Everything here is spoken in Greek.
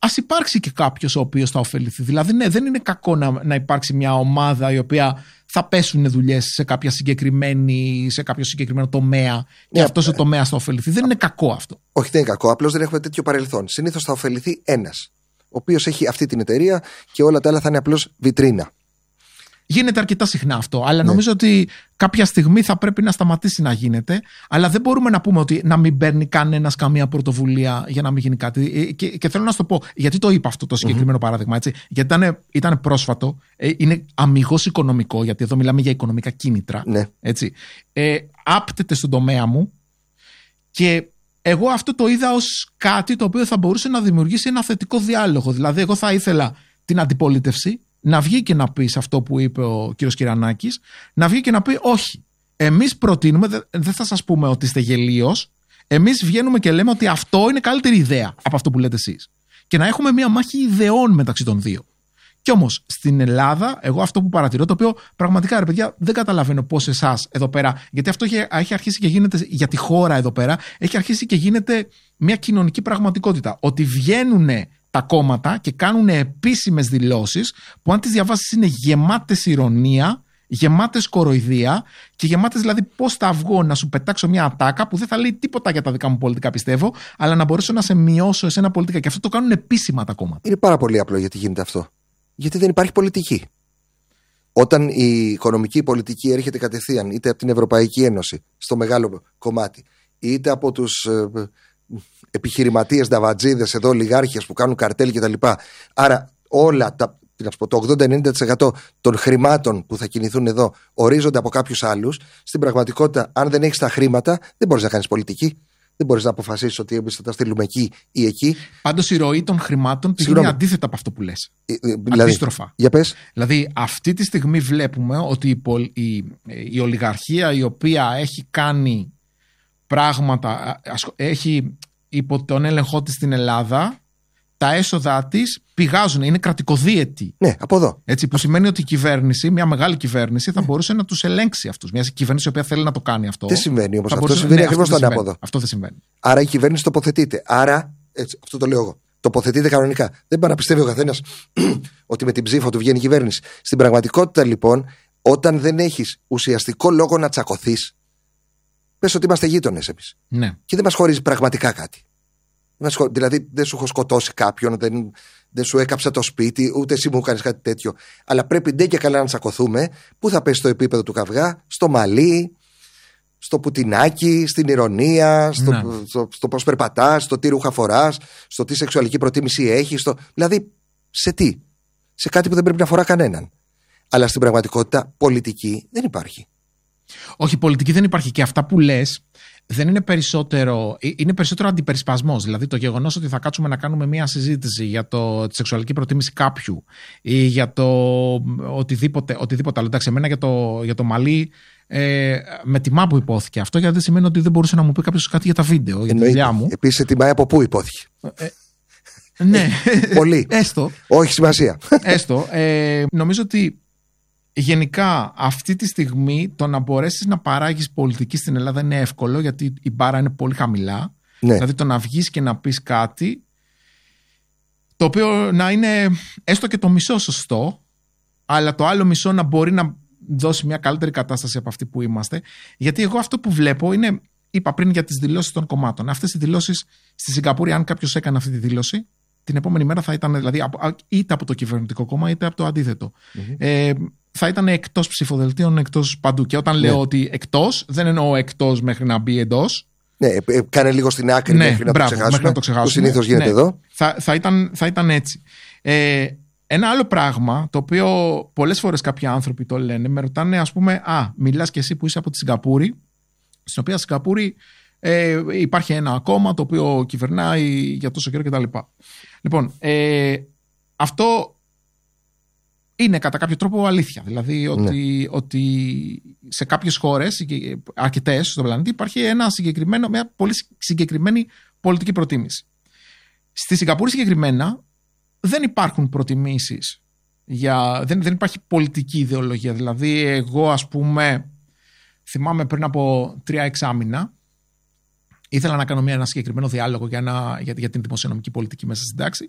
ας υπάρξει και κάποιος ο οποίος θα ωφεληθεί. Δηλαδή, ναι, δεν είναι κακό να υπάρξει μια ομάδα η οποία θα πέσουν δουλειές σε κάποιο συγκεκριμένο τομέα και αυτός ο τομέας θα ωφεληθεί. Δεν είναι κακό αυτό. Όχι, δεν είναι κακό. Απλώς δεν έχουμε τέτοιο παρελθόν. Συνήθως θα ωφεληθεί ένας, ο οποίος έχει αυτή την εταιρεία και όλα τα άλλα θα είναι απλώς βιτρίνα. Γίνεται αρκετά συχνά αυτό, αλλά νομίζω ότι κάποια στιγμή θα πρέπει να σταματήσει να γίνεται. Αλλά δεν μπορούμε να πούμε ότι να μην παίρνει κανένας καμία πρωτοβουλία για να μην γίνει κάτι. Και θέλω να σου το πω, γιατί το είπα αυτό το συγκεκριμένο παράδειγμα, έτσι. Γιατί ήταν πρόσφατο, είναι αμιγώς οικονομικό, γιατί εδώ μιλάμε για οικονομικά κίνητρα. Ναι. Έτσι. Άπτεται στον τομέα μου και εγώ αυτό το είδα ως κάτι το οποίο θα μπορούσε να δημιουργήσει ένα θετικό διάλογο. Δηλαδή, εγώ θα ήθελα την αντιπολίτευση να βγει και να πει σε αυτό που είπε ο κύριος Κυρανάκης, να βγει και να πει όχι. Εμείς προτείνουμε, δεν θα σας πούμε ότι είστε γελίος, εμείς βγαίνουμε και λέμε ότι αυτό είναι καλύτερη ιδέα από αυτό που λέτε εσείς. Και να έχουμε μια μάχη ιδεών μεταξύ των δύο. Κι όμως στην Ελλάδα, εγώ αυτό που παρατηρώ, το οποίο πραγματικά ρε παιδιά δεν καταλαβαίνω πώς εσάς εδώ πέρα, γιατί αυτό έχει αρχίσει και γίνεται για τη χώρα εδώ πέρα, έχει αρχίσει και γίνεται μια κοινωνική πραγματικότητα. Ότι βγαίνουν τα κόμματα και κάνουν επίσημες δηλώσεις που αν τις διαβάσεις είναι γεμάτες ηρωνία, γεμάτες κοροϊδία και γεμάτες δηλαδή πώς θα βγω να σου πετάξω μια ατάκα που δεν θα λέει τίποτα για τα δικά μου πολιτικά πιστεύω, αλλά να μπορέσω να σε μειώσω εσένα πολιτικά. Και αυτό το κάνουν επίσημα τα κόμματα. Είναι πάρα πολύ απλό γιατί γίνεται αυτό. Γιατί δεν υπάρχει πολιτική. Όταν η οικονομική πολιτική έρχεται κατευθείαν είτε από την Ευρωπαϊκή Ένωση στο μεγάλο κομμάτι, είτε από τους επιχειρηματίες, νταβατζίδες, εδώ ολιγάρχες που κάνουν καρτέλ κτλ. Άρα όλα το 80-90% των χρημάτων που θα κινηθούν εδώ ορίζονται από κάποιους άλλους. Στην πραγματικότητα, αν δεν έχεις τα χρήματα, δεν μπορείς να κάνεις πολιτική. Δεν μπορείς να αποφασίσεις ότι εμείς θα τα στείλουμε εκεί ή εκεί. Πάντως η ροή των χρημάτων είναι αντίθετα από αυτό που λες. Δηλαδή, αντίστροφα. Για πες. Δηλαδή αυτή τη στιγμή βλέπουμε ότι η ολιγαρχία η οποία έχει κάνει πράγματα, έχει υπό τον έλεγχό της στην Ελλάδα, τα έσοδά της πηγάζουν, είναι κρατικοδίαιτη. Ναι, από εδώ. Έτσι, που σημαίνει ότι η κυβέρνηση, μια μεγάλη κυβέρνηση, θα μπορούσε να τους ελέγξει αυτούς. Μια κυβέρνηση η οποία θέλει να το κάνει αυτό. Δεν συμβαίνει όμως. Αυτό συμβαίνει ακριβώς το ανάποδο. Αυτό δεν συμβαίνει. Άρα η κυβέρνηση τοποθετείται. Άρα, έτσι, αυτό το λέω εγώ. Τοποθετείται κανονικά. Δεν πάει να πιστεύει ο καθένας ότι με την ψήφο του βγαίνει η κυβέρνηση. Στην πραγματικότητα, λοιπόν, όταν δεν έχεις ουσιαστικό λόγο να τσακωθείς, πες ότι είμαστε γείτονες εμείς. Ναι. Και δεν μας χωρίζει πραγματικά κάτι. Δηλαδή, δεν σου έχω σκοτώσει κάποιον, δεν σου έκαψα το σπίτι, ούτε εσύ μου κάνεις κάτι τέτοιο. Αλλά πρέπει ντε και καλά να τσακωθούμε. Πού θα πέσει στο επίπεδο του καυγά, στο μαλλί, στο πουτινάκι, στην ηρωνία, στο πώς περπατάς, στο τι ρούχα φοράς, στο τι σεξουαλική προτίμηση έχεις. Δηλαδή, σε τι? Σε κάτι που δεν πρέπει να αφορά κανέναν. Αλλά στην πραγματικότητα, πολιτική δεν υπάρχει. Όχι, πολιτική δεν υπάρχει. Και αυτά που λες δεν είναι περισσότερο. Είναι περισσότερο αντιπερισπασμός. Δηλαδή το γεγονός ότι θα κάτσουμε να κάνουμε μια συζήτηση για τη σεξουαλική προτίμηση κάποιου ή για το οτιδήποτε άλλο. Εντάξει, εμένα για το μαλλί με τιμά που υπόθηκε αυτό, γιατί δεν σημαίνει ότι δεν μπορούσε να μου πει κάποιος κάτι για τα βίντεο, για τη δουλειά μου. Επίσης, σε τιμάει από πού υπόθηκε. Ναι. Πολύ. Έστω. Όχι σημασία. Έστω. Νομίζω ότι γενικά αυτή τη στιγμή το να μπορέσεις να παράγεις πολιτική στην Ελλάδα είναι εύκολο, γιατί η μπάρα είναι πολύ χαμηλά. Ναι. Δηλαδή το να βγεις και να πεις κάτι το οποίο να είναι έστω και το μισό σωστό, αλλά το άλλο μισό να μπορεί να δώσει μια καλύτερη κατάσταση από αυτή που είμαστε. Γιατί εγώ αυτό που βλέπω είναι, είπα πριν για τις δηλώσεις των κομμάτων. Αυτές οι δηλώσεις στη Σιγκαπούρη, αν κάποιος έκανε αυτή τη δήλωση, την επόμενη μέρα θα ήταν δηλαδή είτε από το κυβερνητικό κόμμα είτε από το αντίθετο. Θα ήταν εκτός ψηφοδελτίων, εκτός παντού. Και όταν λέω ότι εκτός, δεν εννοώ εκτός μέχρι να μπει εντός. Ναι, κάνε λίγο στην άκρη μέχρι να το ξεχάσουμε. Που συνήθως γίνεται εδώ. Θα ήταν έτσι. Ένα άλλο πράγμα, το οποίο πολλές φορές κάποιοι άνθρωποι το λένε, με ρωτάνε, ας πούμε, μιλάς και εσύ που είσαι από τη Σιγκαπούρη, στην οποία Σιγκαπούρη υπάρχει ένα κόμμα το οποίο κυβερνάει για τόσο καιρό κτλ. Λοιπόν, αυτό είναι κατά κάποιο τρόπο αλήθεια. Δηλαδή ότι σε κάποιες χώρες, αρκετές στον πλανήτη, υπάρχει μια πολύ συγκεκριμένη πολιτική προτίμηση. Στη Σιγκαπούρη συγκεκριμένα δεν υπάρχουν προτιμήσεις. Δεν υπάρχει πολιτική ιδεολογία. Δηλαδή εγώ, ας πούμε, θυμάμαι πριν από 3 εξάμηνα ήθελα να κάνω ένα συγκεκριμένο διάλογο για την δημοσιονομική πολιτική μέσα στην τάξη